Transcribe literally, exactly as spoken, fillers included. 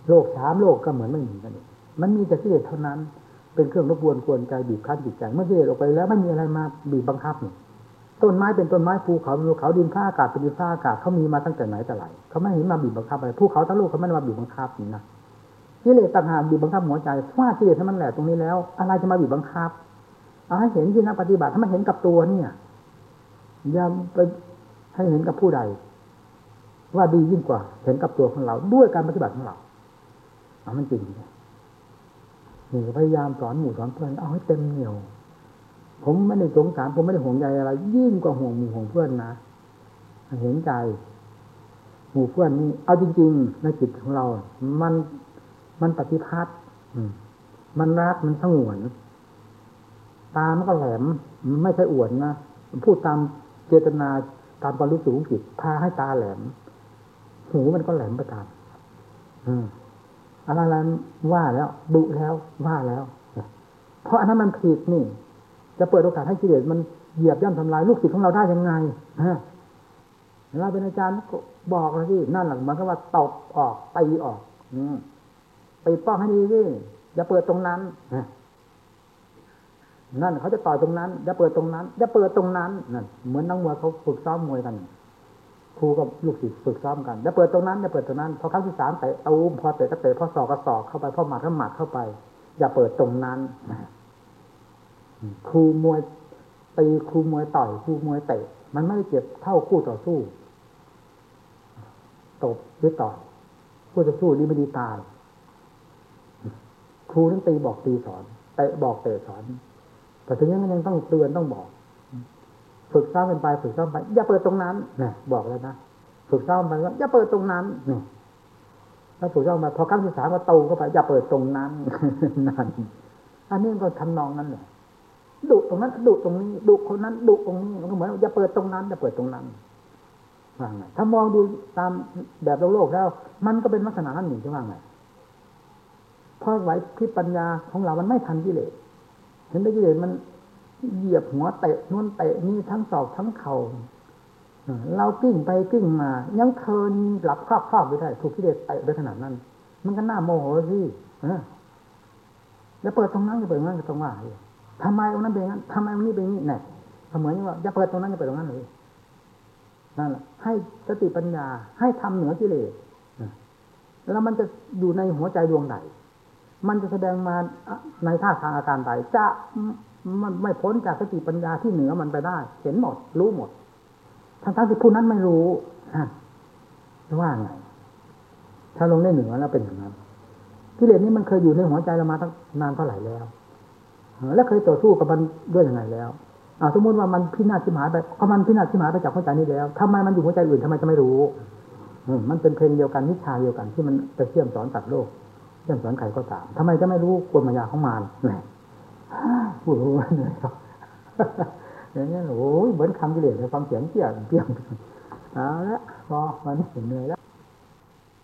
โลกสามโลกก็เหมือนไม่มีกันเองมันมีแต่กิเลสเท่านั้นเป็นเครื่องรบกวนกวนใจบีบคั้นจิตใจเมื่อกิเลสออกไปแล้วไม่มีอะไรมาบีบบังคับนี่ต้นไม้เป็นต้นไม้ภูเขาเป็นภูเขาดินฟ้าอากาศเป็นดินฟ้าอากาศเขามีมาตั้งแต่ไหนแต่ไรเขาไม่เห็นมาบีบบังคับอะไรภูเขาทั้งลูกเขาไม่ได้มาบีบบังคับนี่นะกิเลสต่างหากบีบบังคับหัวใจว่ากิเลสมันแหละตรงนี้แล้วอะไรจะมาบีบบังคับเอาให้เห็นที่นักปฏิบัติถ้ามันเห็นกับตัวเนี่ยอย่าไปให้เห็นกับผู้ใดว่าดียิ่งกว่าเห็นกับตัวของเราด้วยการปฏิบัติของเราเอามันจริงนี่พยายามสอนหมู่สอนเพื่อนเอาให้เต็มเหนี่ยวผมไม่ได้สงสารผมไม่ได้ห่วงใยอะไรยิ่งกว่าห่วงหมู่ห่วงเพื่อนนะเห็นใจหมู่เพื่อนนี่เอาจริงๆในจิตของเรา มันมันปฏิพัทธ์มันรักมันสงวนตามันก็แหลมไม่ใช่อวดนะพูดตามเจตนาตามความรู้สึกของจิตพาให้ตาแหลมหูมันก็แหลมไปตามอืมอะไรนั้นว่าแล้วดุแล้วว่าแล้วเพราะอันนั้นมันผิดนี่จะเปิดโอกาสให้กิเลสมันเหยียบย่ำทำลายลูกศิษย์ของเราได้ยังไงฮะเราเป็นอาจารย์ก็บอกเลยที่นั่นแหละมันก็ว่าตบออกตีออกอืมไปป้องให้ดีสิอย่าเปิดตรงนั้นนั่นเขาจะต่อยตรงนั้นอย่าเปิดตรงนั้นอย่าเปิดตรงนั้นนั่นเหมือนนักมวยเขาฝึกซ้อมมวยกันครูกับลูกศิษย์ฝึกซ้อมกันอย่าเปิดตรงนั้นอย่าเปิดตรงนั้นพอครั้งที่สามเตะตูมพอเตะก็เตะพอศอกก็ศอกเข้าไปพอหมัดก็หมัดเข้าไปอย่าเปิดตรงนั้นครูมวยตีครูมวยต่อยครูมวยเตะมันไม่ได้เจ็บเท่าคู่ต่อสู้ตบหรือต่อยคู่ต่อสู้นี่ไม่ดีตายครูต้องตีบอกตีสอนเตะบอกเตะสอนแต่ถึงอย่างนั้นยังต้องเตือนต้องบอกฝึกซ้อมเป็นไปฝึกซ้อมไปอย่าเปิดตรงนั้นนะบอกแล้วนะฝึกซ้อมไปว่าอย่าเปิดตรงนั้นนี่แล้วฝึกซ้อมมาพอครั้งที่สามก็โตเข้าไปอย่าเปิดตรงนั้นนั่นอันนี้ก็ทำนองนั้นแหละดุตรงนั้นดุตรงนี้ดุคนนั้นดุตรงนี้มันก็เหมือนอย่าเปิดตรงนั้นอย่าเปิดตรงนั้นว่าไงถ้ามองดูตามแบบโลกแล้วมันก็เป็นลักษณะนั้นหนึ่งใช่ไหมไงเพราะไหวพริบปัญญาของเรามันไม่ทันกิเลสเห็นได้กิเลสมันเหยียบหัวเตะนู่นเตะนี่ทั้งศอกทั้งเข่าเรากิ้งไปกิ้งมายังเทินหลับครอบๆไม่ได้ถูกกิเลสเตะไปขนาดนั้นมันก็น่าโมโหสิแล้วเปิดตรงนั้นจะเปิดตรงนั้นก็ต้องว่าทำไมตรงนั้นเป็นงั้นทำไมตรงนี้เป็นงี้เนี่ยเหมือนว่าอย่าเปิดตรงนั้นอย่าเปิดตรงนั้นเลยนั่นแหละให้สติปัญญาให้ทำเหนือกิเลสแล้วมันจะอยู่ในหัวใจดวงใดมันจะแสดงมาในท่าทางอาการใดจะมันไม่พ้นจากสติปัญญาที่เหนือมันไปได้เห็นหมดรู้หมดทั้งๆที่ผู้นั้นไม่รู้ฮะว่าไงถ้าลงได้เหนือแล้วเป็นอย่างนั้นกิเลสนี้มันเคยอยู่ในหัวใจเรามาตั้งนานเท่าไหร่แล้วแล้วเคยต่อสู้กับมันด้วยยังไงแล้วอ่าสมมติว่ามันพินาศชิบหายไปก็มันพินาศชิบหายไปจากหัวใจนี้แล้วทำไมมันอยู่หัวใจอื่นทำไมจะไม่รู้มันเป็นเพลงเดียวกันวิชาเดียวกันที่มันไปเชื่อมสอนสัตว์โลกเชื่อมสอนใครก็ตามทำไมจะไม่รู้กลมายาของมันแหมพูดรู้เลยครับอย่างนี้โอ้ยเหมือนคำกิเลสฟังเสียงเกี่ยงเกี่ยงเอาละพอวันนี้เหนื่อยแล้ว